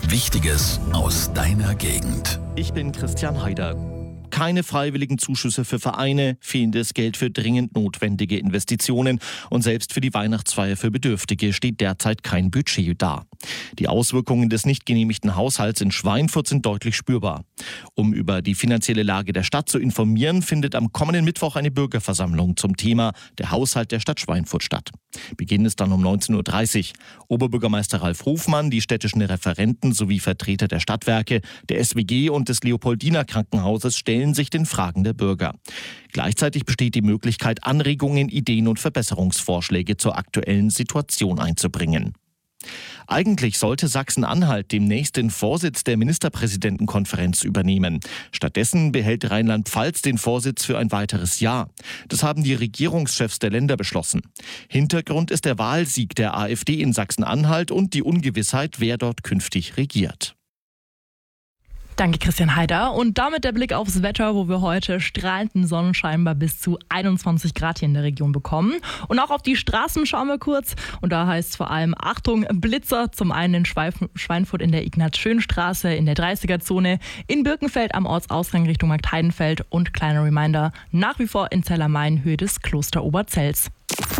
Wichtiges aus deiner Gegend. Ich bin Christian Haider. Keine freiwilligen Zuschüsse für Vereine, fehlendes Geld für dringend notwendige Investitionen und selbst für die Weihnachtsfeier für Bedürftige steht derzeit kein Budget da. Die Auswirkungen des nicht genehmigten Haushalts in Schweinfurt sind deutlich spürbar. Um über die finanzielle Lage der Stadt zu informieren, findet am kommenden Mittwoch eine Bürgerversammlung zum Thema der Haushalt der Stadt Schweinfurt statt. Beginn ist dann um 19.30 Uhr. Oberbürgermeister Ralf Hofmann, die städtischen Referenten sowie Vertreter der Stadtwerke, der SWG und des Leopoldiner Krankenhauses stellen sich den Fragen der Bürger. Gleichzeitig besteht die Möglichkeit, Anregungen, Ideen und Verbesserungsvorschläge zur aktuellen Situation einzubringen. Eigentlich sollte Sachsen-Anhalt demnächst den Vorsitz der Ministerpräsidentenkonferenz übernehmen. Stattdessen behält Rheinland-Pfalz den Vorsitz für ein weiteres Jahr. Das haben die Regierungschefs der Länder beschlossen. Hintergrund ist der Wahlsieg der AfD in Sachsen-Anhalt und die Ungewissheit, wer dort künftig regiert. Danke, Christian Haider. Und damit der Blick aufs Wetter, wo wir heute strahlenden Sonnenschein bei bis zu 21 Grad hier in der Region bekommen. Und auch auf die Straßen schauen wir kurz. Und da heißt es vor allem Achtung, Blitzer. Zum einen in Schweinfurt in der Ignaz-Schön-Straße, in der 30er-Zone, in Birkenfeld am Ortsausgang Richtung Marktheidenfeld und kleiner Reminder, nach wie vor in Zellermain Höhe des Kloster Oberzells.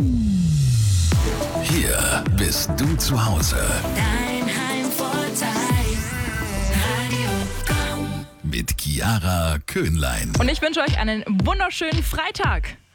Hier bist du zu Hause. Dein Heimvorteil. Radio Go. Mit Chiara Köhnlein. Und ich wünsche euch einen wunderschönen Freitag.